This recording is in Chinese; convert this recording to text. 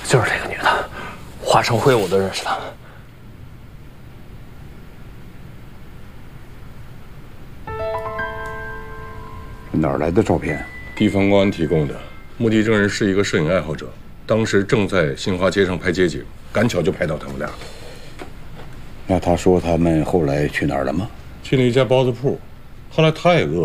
就是这个女的，华成辉我都认识她。 哪儿来的照片？ 地方公安提供的。目击证人是一个摄影爱好者，当时正在新华街上拍街景，赶巧就拍到他们俩。 那他说他们后来去哪儿了吗？ 去了一家包子铺，后来他也饿了。